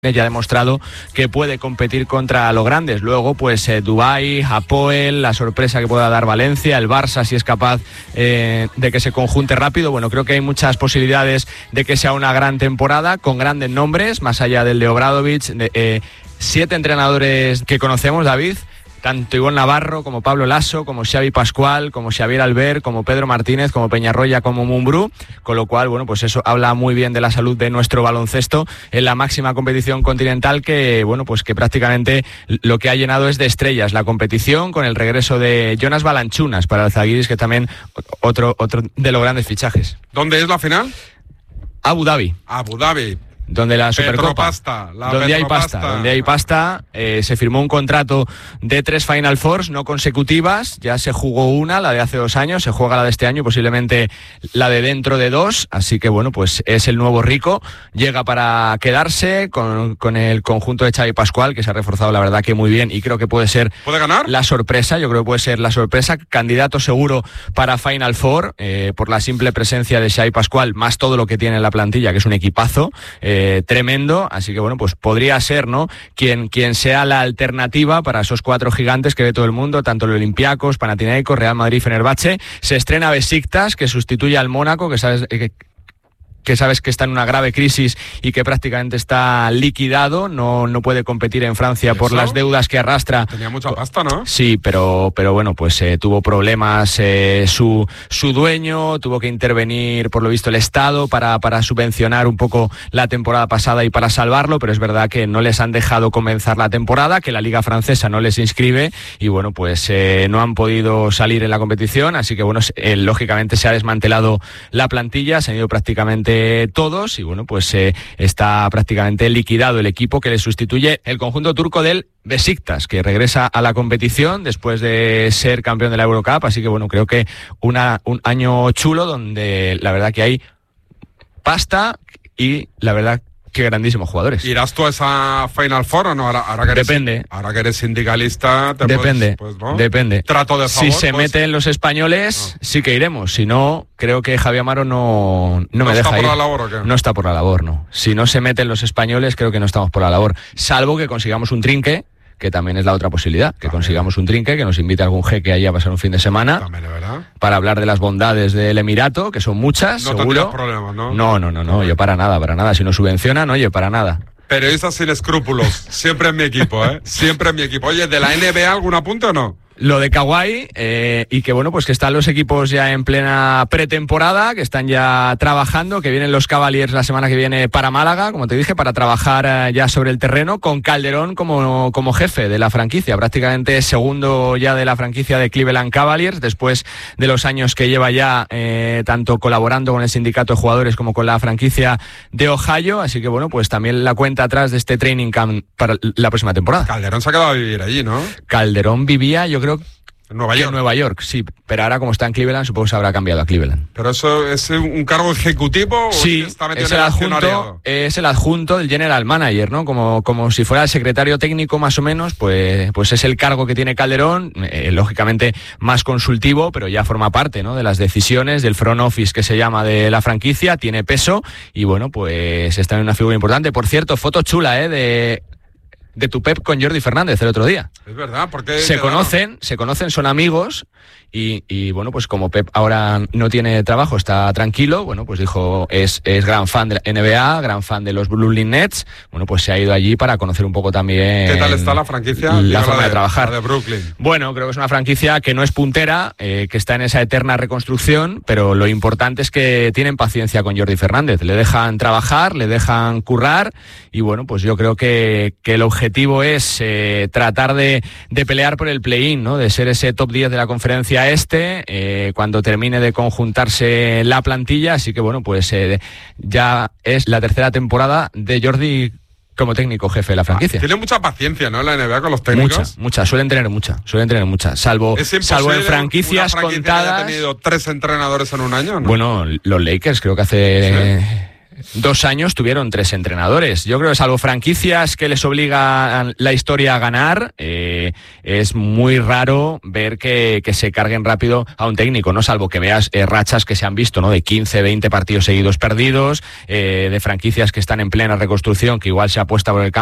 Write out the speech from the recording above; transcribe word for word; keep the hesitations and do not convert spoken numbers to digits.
ya ha demostrado que puede competir contra los grandes. Luego, pues eh, Dubái, Hapoel, la sorpresa que pueda dar Valencia, el Barça si es capaz eh, de que se conjunte rápido. Bueno, creo que hay muchas posibilidades de que sea una gran temporada con grandes nombres, más allá del de Obradovic. De, eh, siete entrenadores que conocemos, David, tanto Ivonne Navarro como Pablo Lasso, como Xavi Pascual, como Xavier Albert, como Pedro Martínez, como Peñarroya, como Mumbrú, con lo cual, bueno, pues eso habla muy bien de la salud de nuestro baloncesto en la máxima competición continental, que, bueno, pues que prácticamente lo que ha llenado es de estrellas la competición, con el regreso de Jonas Balanchunas para el Zalgiris, que también otro, otro de los grandes fichajes. ¿Dónde es la final? Abu Dhabi. Abu Dhabi. Donde la Supercopa, Petropasta, la donde hay pasta, Petropasta. donde hay pasta, eh, se firmó un contrato de tres Final Fours no consecutivas, ya se jugó una, la de hace dos años, se juega la de este año, posiblemente la de dentro de dos, así que bueno, pues es el nuevo rico, llega para quedarse con, con el conjunto de Xavi Pascual, que se ha reforzado la verdad que muy bien, y creo que puede ser ¿Puede ganar? la sorpresa, yo creo que puede ser la sorpresa, candidato seguro para Final Four, eh, por la simple presencia de Xavi Pascual, más todo lo que tiene en la plantilla, que es un equipazo, eh, Eh, tremendo, así que bueno, pues podría ser, ¿no?, quien, quien sea la alternativa para esos cuatro gigantes que ve todo el mundo, tanto el Olympiacos, Panathinaikos, Real Madrid, Fenerbahce. Se estrena Besiktas, que sustituye al Mónaco, que sabes que que sabes que está en una grave crisis y que prácticamente está liquidado, no, no puede competir en Francia por las deudas que arrastra. Tenía mucha pasta, ¿no? Sí, pero, pero bueno, pues eh, tuvo problemas eh, su, su dueño, tuvo que intervenir, por lo visto, el Estado para, para subvencionar un poco la temporada pasada y para salvarlo, pero es verdad que no les han dejado comenzar la temporada, que la Liga Francesa no les inscribe y bueno, pues eh, no han podido salir en la competición, así que bueno, eh, lógicamente se ha desmantelado la plantilla, se han ido prácticamente todos y bueno, pues eh, está prácticamente liquidado el equipo que le sustituye el conjunto turco del Besiktas, que regresa a la competición después de ser campeón de la Eurocup, así que bueno, creo que una, un año chulo donde la verdad que hay pasta y la verdad qué grandísimos jugadores. ¿Irás tú a esa Final Four o no? Ahora, ahora que eres, Depende. Ahora que eres sindicalista... Te Depende, puedes, pues, ¿no? Depende. Trato de favor. Si se pues, meten los españoles, no. sí que iremos. Si no, creo que Javi Amaro no, no, ¿No me deja ir. ¿No está por la labor o qué? No está por la labor, no. Si no se meten los españoles, creo que no estamos por la labor. Salvo que consigamos un trinque, que también es la otra posibilidad, que también. consigamos un trinque, que nos invite algún jeque ahí a pasar un fin de semana también, ¿verdad? Para hablar de las bondades del Emirato, que son muchas, no seguro. No problemas, ¿no? No, no, no, no, yo para nada, para nada. Si nos subvencionan, oye, para nada. Periodistas sin escrúpulos, siempre en mi equipo, ¿eh? Siempre en mi equipo. Oye, ¿de la N B A algún apunte o no? Lo de Kawhi, eh, y que bueno, pues que están los equipos ya en plena pretemporada, que están ya trabajando, que vienen los Cavaliers la semana que viene para Málaga, como te dije, para trabajar eh, ya sobre el terreno, con Calderón como, como jefe de la franquicia, prácticamente segundo ya de la franquicia de Cleveland Cavaliers, después de los años que lleva ya eh, tanto colaborando con el sindicato de jugadores como con la franquicia de Ohio, así que bueno, pues también la cuenta atrás de este training camp para la próxima temporada. Calderón se ha quedado a vivir allí, ¿no? Calderón vivía, yo creo En Nueva York. En Nueva York, sí. Pero ahora, como está en Cleveland, supongo que se habrá cambiado a Cleveland. ¿Pero eso es un cargo ejecutivo o sí, está metido es en el, el adjunto, es el adjunto del general manager, ¿no? Como, como si fuera el secretario técnico, más o menos, pues, pues es el cargo que tiene Calderón, eh, lógicamente más consultivo, pero ya forma parte, ¿no?, de las decisiones, del front office que se llama de la franquicia, tiene peso y, bueno, pues está en una figura importante. Por cierto, foto chula, ¿eh?, de... de tu Pep con Jordi Fernández el otro día. Es verdad, porque se conocen, se conocen, son amigos y, y bueno, pues como Pep ahora no tiene trabajo, está tranquilo, bueno, pues dijo, es, es gran fan de la N B A, gran fan de los Brooklyn Nets, bueno, pues se ha ido allí para conocer un poco también... ¿Qué tal está la franquicia? La Digo, forma la de, de trabajar. La de Brooklyn. Bueno, creo que es una franquicia que no es puntera, eh, que está en esa eterna reconstrucción, pero lo importante es que tienen paciencia con Jordi Fernández, le dejan trabajar, le dejan currar y bueno, pues yo creo que, que el objetivo es eh, tratar de, de pelear por el play-in, ¿no?, de ser ese top diez de la conferencia este, eh, cuando termine de conjuntarse la plantilla, así que bueno, pues eh, ya es la tercera temporada de Jordi como técnico jefe de la franquicia. Tiene mucha paciencia, ¿no?, la N B A con los técnicos. Mucha, mucha, suelen tener mucha, suelen tener mucha, salvo, salvo en franquicias una franquicia contadas. ¿Ha tenido tres entrenadores en un año, no? Bueno, los Lakers creo que hace... ¿Sí? dos años tuvieron tres entrenadores. Yo creo que salvo franquicias que les obliga la historia a ganar, eh, es muy raro ver que, que se carguen rápido a un técnico, ¿no? Salvo que veas eh, rachas que se han visto, ¿no? De quince, veinte partidos seguidos perdidos, eh, de franquicias que están en plena reconstrucción, que igual se apuesta por el